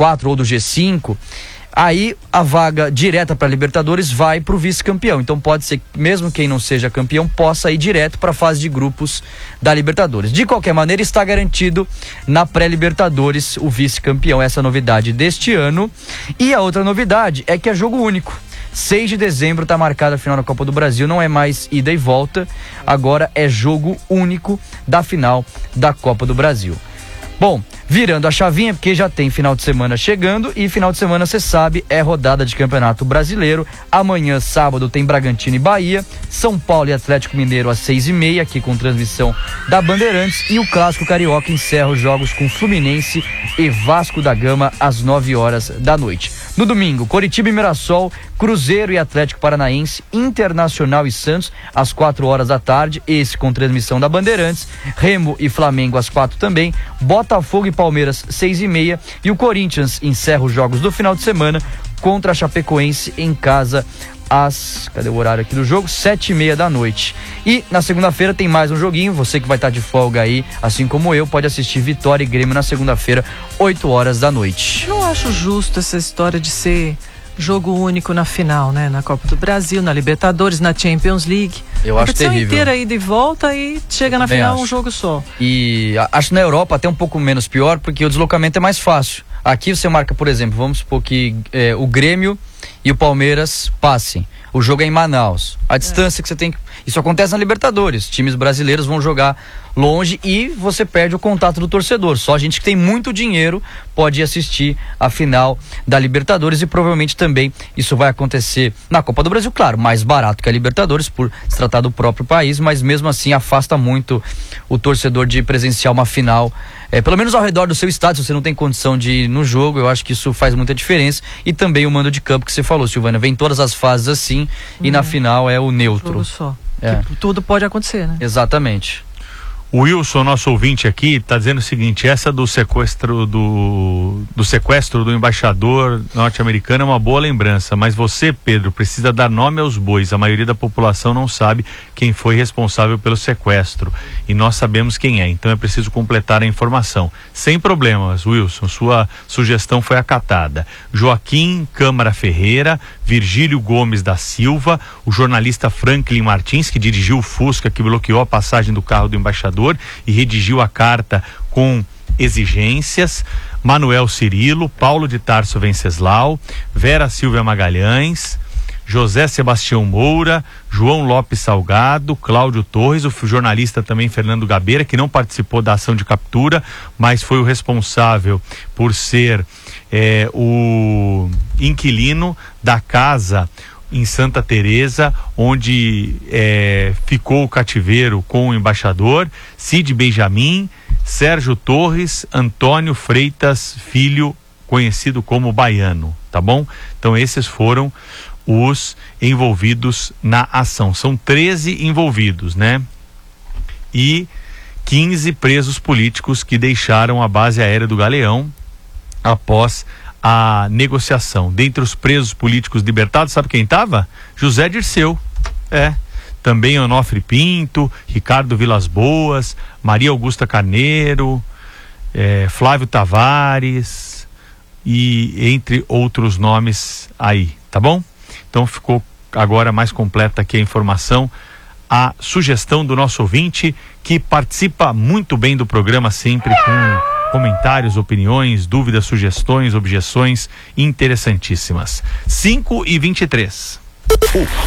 G4 ou do G5, aí a vaga direta para Libertadores vai para o vice-campeão. Então pode ser que mesmo quem não seja campeão possa ir direto para a fase de grupos da Libertadores. De qualquer maneira, está garantido na pré-Libertadores o vice-campeão. Essa é a novidade deste ano. E a outra novidade é que é jogo único. 6 de dezembro está marcada a final da Copa do Brasil, não é mais ida e volta, agora é jogo único da final da Copa do Brasil. Bom, virando a chavinha, porque já tem final de semana chegando, e final de semana, você sabe, é rodada de Campeonato Brasileiro. Amanhã, sábado, tem Bragantino e Bahia, São Paulo e Atlético Mineiro às 6h30, aqui com transmissão da Bandeirantes, e o Clássico Carioca encerra os jogos com Fluminense e Vasco da Gama às 9h da noite. No domingo, Coritiba e Mirassol, Cruzeiro e Atlético Paranaense, Internacional e Santos às 4h da tarde, esse com transmissão da Bandeirantes, Remo e Flamengo às 4 também, Botafogo e Palmeiras 6h30, e o Corinthians encerra os jogos do final de semana contra a Chapecoense em casa às, cadê o horário aqui do jogo? 7h30 da noite. E na segunda-feira tem mais um joguinho, você que vai estar de folga aí, assim como eu, pode assistir Vitória e Grêmio na segunda-feira, 8h da noite. Não acho justo essa história de ser jogo único na final, né? Na Copa do Brasil, na Libertadores, na Champions League. Eu acho terrível. Inteira ida e volta e chega na final um jogo só. E acho na Europa até um pouco menos pior, porque o deslocamento é mais fácil. Aqui você marca, por exemplo, vamos supor que o Grêmio e o Palmeiras passem. O jogo é em Manaus. A distância que você tem... Isso acontece na Libertadores. Times brasileiros vão jogar longe e você perde o contato do torcedor. Só a gente que tem muito dinheiro pode assistir a final da Libertadores, e provavelmente também isso vai acontecer na Copa do Brasil. Claro, mais barato que a Libertadores por se tratar do próprio país, mas mesmo assim afasta muito o torcedor de presenciar uma final, pelo menos ao redor do seu estádio. Se você não tem condição de ir no jogo, eu acho que isso faz muita diferença. E também o mando de campo que você falou, Silvana, vem todas as fases assim, e na final é o neutro. Jogo só. Tudo pode acontecer, né? Exatamente. O Wilson, nosso ouvinte aqui, está dizendo o seguinte: essa do sequestro do embaixador norte-americano é uma boa lembrança, mas você, Pedro, precisa dar nome aos bois. A maioria da população não sabe quem foi responsável pelo sequestro, e nós sabemos quem é, então é preciso completar a informação. Sem problemas, Wilson, sua sugestão foi acatada. Joaquim Câmara Ferreira, Virgílio Gomes da Silva, o jornalista Franklin Martins, que dirigiu o Fusca que bloqueou a passagem do carro do embaixador e redigiu a carta com exigências, Manuel Cirilo, Paulo de Tarso Venceslau, Vera Silvia Magalhães, José Sebastião Moura, João Lopes Salgado, Cláudio Torres, o jornalista também Fernando Gabeira, que não participou da ação de captura, mas foi o responsável por ser o inquilino da casa em Santa Teresa, onde ficou o cativeiro com o embaixador, Cid Benjamin, Sérgio Torres, Antônio Freitas Filho, conhecido como Baiano, tá bom? Então esses foram os envolvidos na ação. São 13 envolvidos, né? E 15 presos políticos que deixaram a base aérea do Galeão após a negociação. Dentre os presos políticos libertados, sabe quem estava? José Dirceu, também Onofre Pinto, Ricardo Vilas Boas, Maria Augusta Carneiro, Flávio Tavares, e entre outros nomes aí, tá bom? Então ficou agora mais completa aqui a informação, a sugestão do nosso ouvinte, que participa muito bem do programa, sempre com comentários, opiniões, dúvidas, sugestões, objeções interessantíssimas. 5h23.